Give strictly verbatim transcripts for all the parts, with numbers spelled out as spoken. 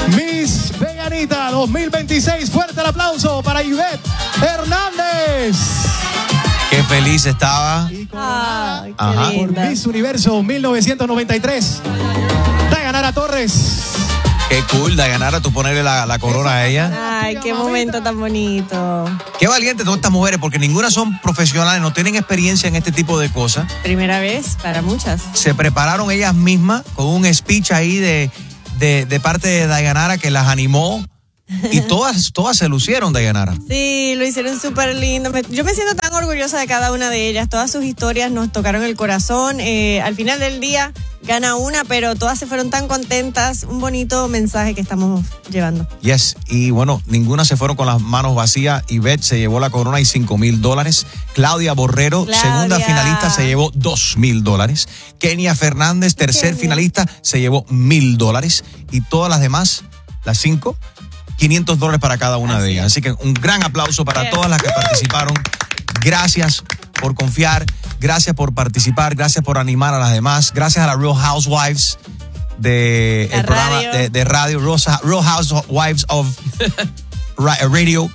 Miss Veganita dos mil veintiséis. Fuerte el aplauso para Ivette Hernández. Qué feliz estaba. Ay, qué Ajá. Por Miss Universo mil novecientos noventa y tres. Dayanara Torres. Qué cool, Dayanara, tú ponerle la, la corona a ella. Ay, qué momento tan bonito. Qué valiente todas estas mujeres, porque ninguna son profesionales, no tienen experiencia en este tipo de cosas. Primera vez para muchas. Se prepararon ellas mismas con un speech ahí de, de, de parte de Dayanara que las animó. Y todas, todas se lucieron, Dayanara. Sí, lo hicieron súper lindo. Me- Yo me siento tan orgullosa de cada una de ellas. Todas sus historias nos tocaron el corazón. Eh, al final del día gana una, pero todas se fueron tan contentas. Un bonito mensaje que estamos llevando. Yes, y bueno, ninguna se fueron con las manos vacías. Ivette se llevó la corona y cinco mil dólares. Claudia Borrero, Claudia. segunda finalista, se llevó dos mil dólares. Kenia Fernández, tercer Kenia. finalista, se llevó mil dólares. Y todas las demás, las cinco, quinientos dólares para cada una Así de ellas. es. Así que un gran aplauso para Yes. todas las que participaron. Gracias por confiar, gracias por participar, gracias por animar a las demás. Gracias a la Real Housewives de La el programa radio. de, de radio, Rosa- Real Housewives of Ra- Radio.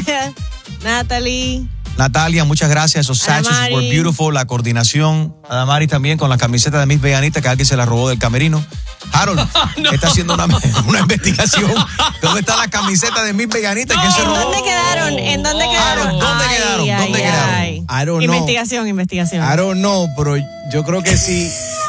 Natalie. Natalia, muchas gracias. Esos sachets Adamari. were beautiful. La coordinación. Adamari también con la camiseta de Miss Veganita que alguien se la robó del camerino. Harold está haciendo una, una investigación. ¿Dónde está la camiseta de Miss Veganita? ¿Quién se ¿En robó? dónde quedaron? ¿En dónde quedaron? Harold, ¿dónde Ay, quedaron? ay, ¿Dónde ay. quedaron? I don't know. Investigación, investigación. I don't know, pero yo creo que si,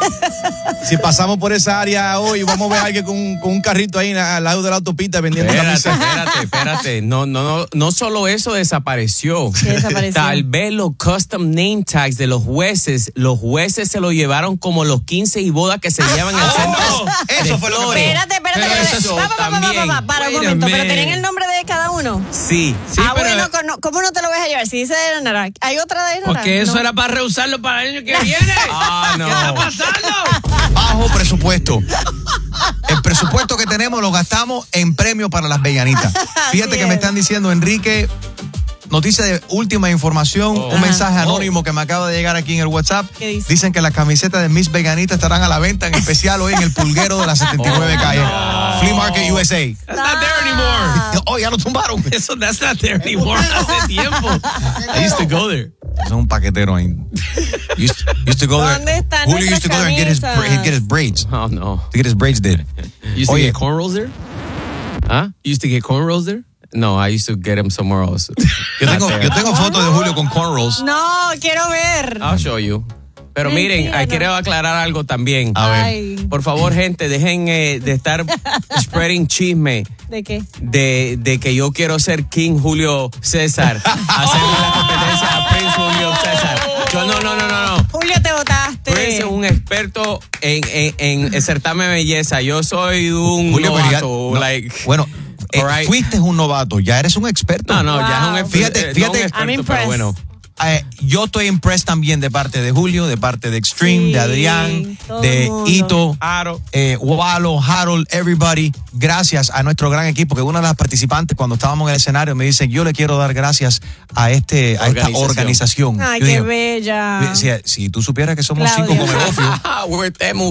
si pasamos por esa área hoy, vamos a ver a alguien con, un- con un carrito ahí al lado de la autopista vendiendo Espérate, camisas. espérate, espérate. No, no, no, no solo eso desapareció. ¿Qué desapareció? Tal vez los custom name tags de los jueces, los jueces se lo llevaron como los quince y bodas que se llevan en el centro. eso de fue lo que flores. Espérate, espérate, espérate. Eso Pa, pa, pa, pa, pa, también. pa, Para un Wait a momento, pero minute. ¿tienen el nombre de cada uno? Sí, sí, ah, pero bueno, con- ¿cómo no te lo vas a llevar? Si dice de Nara, ¿hay otra de Nara? Porque eso No. era para reusarlo para el año que viene. Ah, no. ¿Qué está pasando? Bajo presupuesto. El presupuesto que tenemos lo gastamos en premios para las veganitas. Fíjate Así que me es. están diciendo, Enrique, noticia de última información, un mensaje anónimo que me acaba de llegar aquí en el WhatsApp. ¿Qué dice? Dicen que las camisetas de Miss Veganita estarán a la venta en especial hoy en el pulguero de la setenta y nueve calle. Flea Market U S A. That's not there anymore. Oh, ya lo tumbaron. Eso, that's not there anymore. Hace tiempo. I used to go there. Es un paquetero ahí. Used, used to go there. ¿Dónde están Julio used to go there and get his, nuestras he'd get his braids. Oh, no. To get his braids did. You used to Oye. get cornrows there? ¿Ah? You used to get cornrows there? No, I used to get them somewhere else. Yo tengo, Not there. yo tengo fotos de Julio con cornrows. No, quiero ver. I'll show you. Pero miren, Mentira, hay no. quiero aclarar algo también. A ver. Ay, Por favor, gente, dejen eh, de estar spreading chisme ¿de qué? de, de que yo quiero ser King Julio César. Hacerle la competencia a Prince Julio César. Yo no, no, no, no, no. Julio, te votaste. Prince es un experto en, en, en certamen de belleza. Yo soy un Julio, pero ya- novato. no, like, bueno, eh, alright. fuiste un novato, ya eres un experto. no, no, ya es un Wow. experto. Fíjate, fíjate. no un experto, I'm pero impressed. bueno. Eh, yo estoy impressed también de parte de Julio, de parte de Extreme, Sí, de Adrián, todo de el mundo. Ito, Aro. eh, Walo, Harold, everybody. Gracias a nuestro gran equipo, que una de las participantes cuando estábamos en el escenario me dice, yo le quiero dar gracias a este a esta Organización. organización. Ay, Yo qué digo, bella. si, si tú supieras que somos Claudia. cinco con el ofio. We're temu.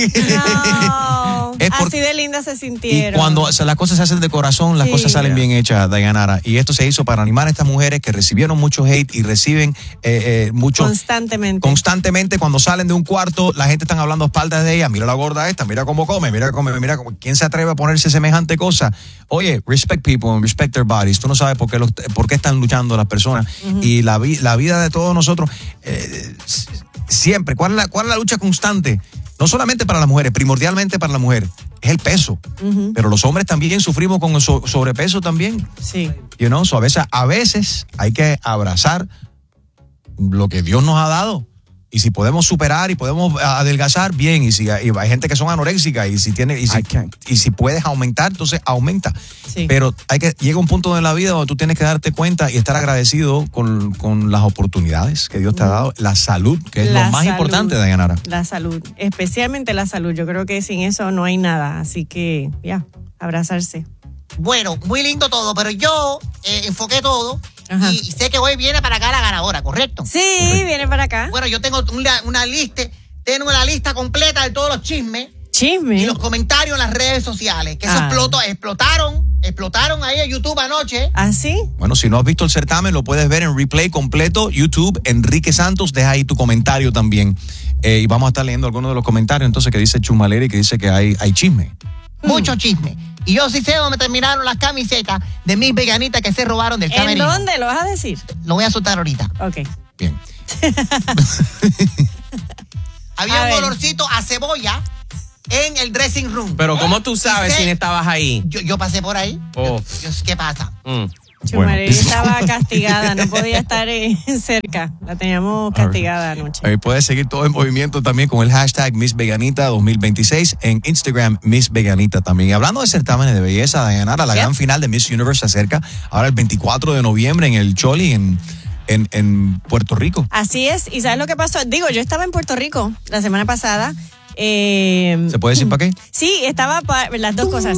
No, Es por- así de lindas se Y sintieron. cuando o sea, las cosas se hacen de corazón, las Sí. cosas salen bien hechas, Dayanara. Y esto se hizo para animar a estas mujeres que recibieron mucho hate y reciben eh, eh, mucho Constantemente. constantemente. Cuando salen de un cuarto, la gente están hablando a espaldas de ella. Mira la gorda esta, mira cómo come, mira cómo come, mira cómo. ¿Quién se atreve a ponerse semejante cosa? Oye, respect people and respect their bodies. Tú no sabes por qué, los, por qué están luchando las personas. Y la, vi- la vida de todos nosotros, eh, s- siempre. ¿Cuál es, la, ¿Cuál es la lucha constante? No solamente para las mujeres, primordialmente para la mujer, es el peso. Pero los hombres también sufrimos con el so- sobrepeso también. Sí. You know? So, a veces, a veces hay que abrazar lo que Dios nos ha dado. Y si podemos superar y podemos adelgazar, bien. Y si hay, hay gente que son anoréxicas y si tiene y si, I can't. y si puedes aumentar, entonces aumenta. Sí. Pero hay que llega un punto de la vida donde tú tienes que darte cuenta y estar agradecido con, con las oportunidades que Dios te ha dado, la salud, que es La lo más salud. importante, Dayanara. La salud, especialmente la salud. Yo creo que sin eso no hay nada. Así que, ya, abrazarse. Bueno, muy lindo todo, pero yo eh, enfoqué todo Ajá. y sé que hoy viene para acá la ganadora, ¿correcto? Sí, viene para acá. Bueno, yo tengo una, una lista, tengo la lista completa de todos los chismes Chisme. Y los comentarios en las redes sociales, que eso Ah. explotó, explotaron, explotaron ahí en YouTube anoche. ¿Ah, sí? Bueno, si no has visto el certamen, lo puedes ver en replay completo, YouTube, Enrique Santos, deja ahí tu comentario también. Eh, y vamos a estar leyendo algunos de los comentarios, entonces, que dice Chumaleri, que dice que hay, hay chisme. Mucho chisme. Y yo sí sé dónde terminaron las camisetas de mis veganitas que se robaron del ¿En camerino. dónde lo vas a decir? Lo voy a soltar ahorita. Ok. Bien. Había A un ver. olorcito a cebolla en el dressing room. Pero ¿cómo tú sabes Y sé- si no estabas ahí? Yo, yo pasé por ahí. Oh. Yo- yo- ¿Qué pasa? Mm. Chumaleri Bueno. estaba castigada, no podía estar eh, cerca. La teníamos castigada anoche. Eh, puedes seguir todo el movimiento también con el hashtag Miss Veganita dos mil veintiséis en Instagram, Miss Veganita también. Y hablando de certámenes de belleza, Dayanara, la Yep. gran final de Miss Universe se acerca ahora el veinticuatro de noviembre en el Choli, en, en, en Puerto Rico. Así es. ¿Y sabes lo que pasó? Digo, yo estaba en Puerto Rico la semana pasada. Eh, ¿Se puede decir para qué? Sí, estaba para las dos cosas.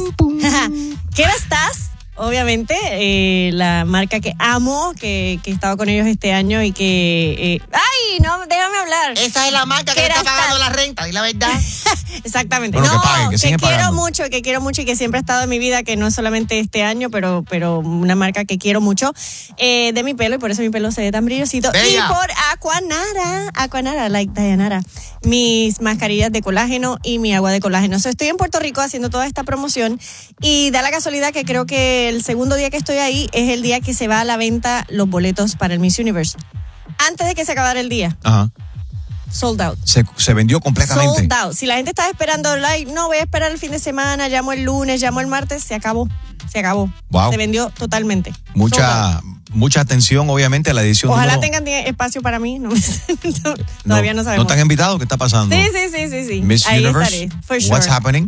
¿Qué hora estás? Obviamente, eh, la marca que amo, que, que he estado con ellos este año y que... eh, ¡ay, no! Déjame hablar. Esa es la marca que le ¿Qué está hora pagando estás? la renta, y la verdad. Exactamente. Bueno, no, que paguen, que siguen quiero pagando. mucho, que quiero mucho y que siempre ha estado en mi vida, que no solamente este año, pero, pero una marca que quiero mucho, eh, de mi pelo, y por eso mi pelo se ve tan brillosito. Bella. Y por Aquanara, Aquanara, like Dayanara, mis mascarillas de colágeno y mi agua de colágeno. So, estoy en Puerto Rico haciendo toda esta promoción y da la casualidad que creo que el segundo día que estoy ahí es el día que se va a la venta los boletos para el Miss Universe. Antes de que se acabara el día, Ajá. sold out. Se, se vendió completamente. Sold out. Si la gente estaba esperando, like, no, voy a esperar el fin de semana, llamo el lunes, llamo el martes, se acabó. Se acabó. Wow. Se vendió totalmente. Sold Mucha, out. mucha atención, obviamente, a la edición Ojalá número- tengan tie- espacio para mí. No, no, todavía no sabemos. ¿No te han invitado? ¿Qué está pasando? Sí, sí, sí, sí, sí. Miss Ahí Universe, estaré, for sure. what's happening?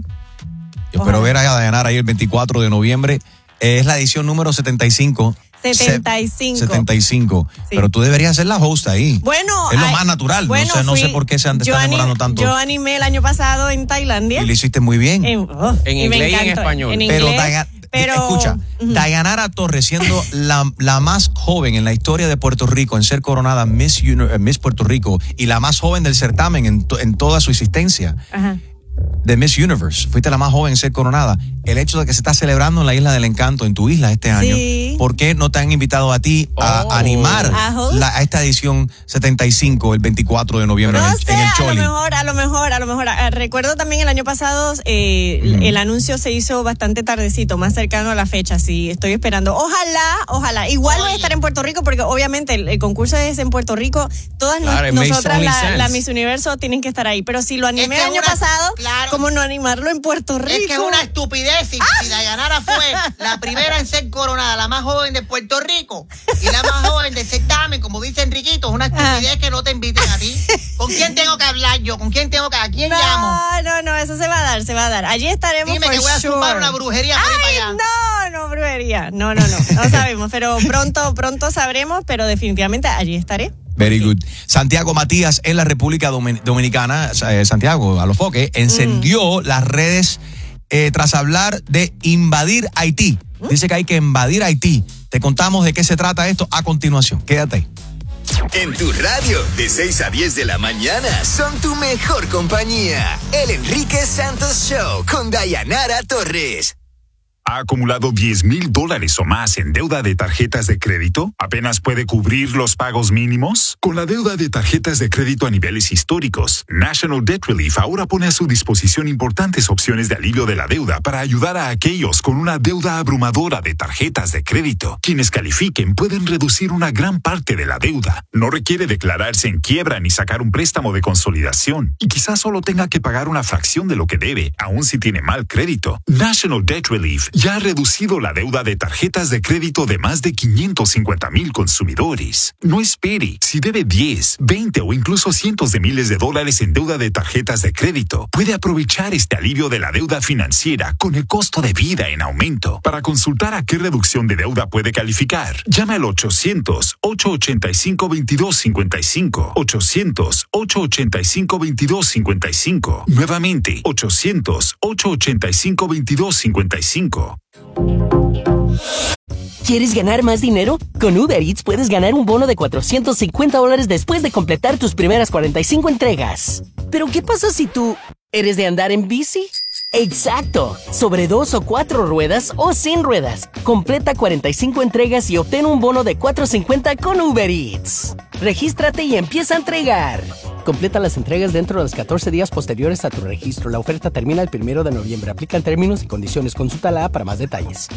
Yo espero Ojalá. ver a Dayanara ahí el veinticuatro de noviembre. Eh, es la edición número setenta y cinco. setenta y cinco. Se- setenta y cinco. Sí. Pero tú deberías ser la host ahí. Bueno, es lo ay, más natural. bueno, no sé, no sé fui- por qué se han yo estado demorando anim- tanto. Yo animé el año pasado en Tailandia. Y lo hiciste muy bien. En, oh, En y me inglés y en encantó. español. En pero, inglés, Daya- pero escucha, ujú. Dayanara Torres, siendo la, la más joven en la historia de Puerto Rico en ser coronada Miss, Uni- eh, Miss Puerto Rico y la más joven del certamen en, to- en toda su existencia Ajá. de Miss Universe, fuiste la más joven en ser coronada. El hecho de que se está celebrando en la Isla del Encanto, en tu isla este año, Sí. ¿por qué no te han invitado a ti a Oh. animar ¿A host? la- a esta edición setenta y cinco el veinticuatro de noviembre No en, el, sé, en el a lo Choli? mejor, a lo mejor, a lo mejor. Ah, recuerdo también el año pasado, eh, Mm. el anuncio se hizo bastante tardecito, más cercano a la fecha. Sí, estoy esperando. Ojalá, ojalá. Igual voy a Oye. estar en Puerto Rico porque obviamente el, el concurso es en Puerto Rico. Todas nos- Claro, it makes nosotras, only la, sense. la Miss Universo, tienen que estar ahí. Pero si lo animé Es que el año una- pasado, claro. ¿cómo no animarlo en Puerto Rico? Es que es una estupidez. Si, si Dayanara fue la primera en ser coronada, la más joven de Puerto Rico y la más joven del certamen, como dice Enriquito, es una estupidez que no te inviten a ti. ¿Con quién tengo que hablar yo? ¿Con quién tengo que ¿A quién llamo? No, no, no, eso se va a dar, se va a dar. Allí estaremos. Dime for que voy a sure. zumbar una brujería por ahí Ay, para allá. no, no, brujería. No, no, no, no sabemos, pero pronto, pronto sabremos, pero definitivamente allí estaré. Very good. Santiago Matías en la República Domin- Dominicana, eh, Santiago Alofoque, encendió las redes eh, tras hablar de invadir Haití. Dice que hay que invadir Haití. Te contamos de qué se trata esto a continuación. Quédate ahí. En tu radio, de seis a diez de la mañana, son tu mejor compañía. El Enrique Santos Show con Dayanara Torres. ¿Ha acumulado diez mil dólares o más en deuda de tarjetas de crédito? ¿Apenas puede cubrir los pagos mínimos? Con la deuda de tarjetas de crédito a niveles históricos, National Debt Relief ahora pone a su disposición importantes opciones de alivio de la deuda para ayudar a aquellos con una deuda abrumadora de tarjetas de crédito. Quienes califiquen pueden reducir una gran parte de la deuda. No requiere declararse en quiebra ni sacar un préstamo de consolidación. Y quizás solo tenga que pagar una fracción de lo que debe, aun si tiene mal crédito. National Debt Relief ya ha reducido la deuda de tarjetas de crédito de más de quinientos cincuenta mil consumidores. No espere. Si debe diez, veinte o incluso cientos de miles de dólares en deuda de tarjetas de crédito, puede aprovechar este alivio de la deuda financiera con el costo de vida en aumento. Para consultar a qué reducción de deuda puede calificar, llame al ochocientos, ocho ochenta y cinco, veintidós cincuenta y cinco. ochocientos, ocho ochenta y cinco, veintidós cincuenta y cinco. Nuevamente, ochocientos, ocho ochenta y cinco, veintidós cincuenta y cinco. ¿Quieres ganar más dinero? Con Uber Eats puedes ganar un bono de cuatrocientos cincuenta dólares después de completar tus primeras cuarenta y cinco entregas. Pero ¿qué pasa si tú ¿Eres de andar en bici? ¡Exacto! Sobre dos o cuatro ruedas o sin ruedas. Completa cuarenta y cinco entregas y obtén un bono de cuatro cincuenta con Uber Eats. Regístrate y empieza a entregar. Completa las entregas dentro de los catorce días posteriores a tu registro. La oferta termina el primero de noviembre. Aplican términos y condiciones. Consulta la A para más detalles.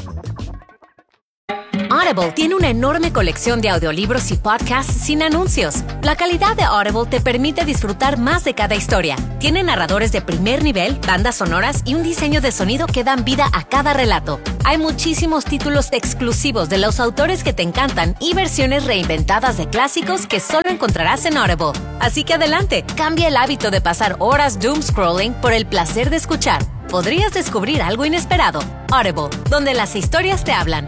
Audible tiene una enorme colección de audiolibros y podcasts sin anuncios. La calidad de Audible te permite disfrutar más de cada historia. Tiene narradores de primer nivel, bandas sonoras y un diseño de sonido que dan vida a cada relato. Hay muchísimos títulos exclusivos de los autores que te encantan y versiones reinventadas de clásicos que solo encontrarás en Audible. Así que adelante, cambia el hábito de pasar horas doom scrolling por el placer de escuchar. Podrías descubrir algo inesperado. Audible, donde las historias te hablan.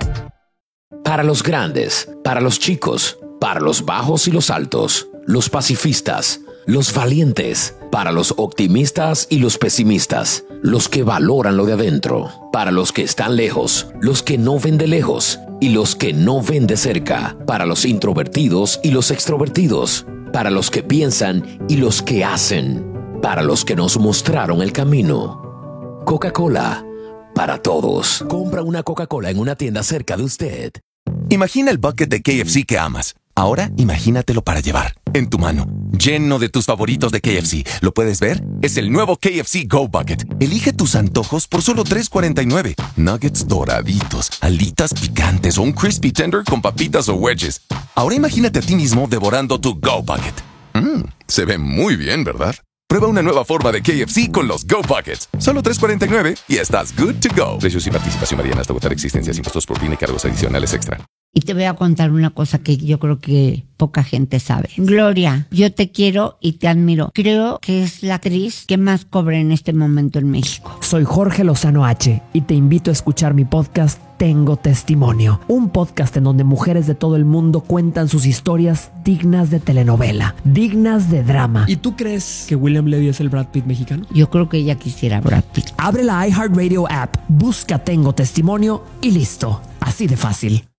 Para los grandes, para los chicos, para los bajos y los altos, los pacifistas, los valientes, para los optimistas y los pesimistas, los que valoran lo de adentro, para los que están lejos, los que no ven de lejos y los que no ven de cerca, para los introvertidos y los extrovertidos, para los que piensan y los que hacen, para los que nos mostraron el camino. Coca-Cola, para todos. Compra una Coca-Cola en una tienda cerca de usted. Imagina el bucket de K F C que amas. Ahora imagínatelo para llevar, en tu mano, lleno de tus favoritos de K F C. ¿Lo puedes ver? Es el nuevo K F C Go Bucket. Elige tus antojos por solo tres cuarenta y nueve. Nuggets doraditos, alitas picantes o un crispy tender con papitas o wedges. Ahora imagínate a ti mismo devorando tu Go Bucket. Mmm, se ve muy bien, ¿verdad? Prueba una nueva forma de K F C con los Go Buckets. Solo tres cuarenta y nueve y estás good to go. Precios y participación varían hasta agotar existencias, impuestos por PIN y cargos adicionales extra. Y te voy a contar una cosa que yo creo que poca gente sabe. Gloria, yo te quiero y te admiro. Creo que es la actriz que más cobra en este momento en México. Soy Jorge Lozano H y te invito a escuchar mi podcast Tengo Testimonio, un podcast en donde mujeres de todo el mundo cuentan sus historias dignas de telenovela, dignas de drama. ¿Y tú crees que William Levy es el Brad Pitt mexicano? Yo creo que ella quisiera Brad Pitt. Abre la iHeartRadio app, busca Tengo Testimonio y listo. Así de fácil.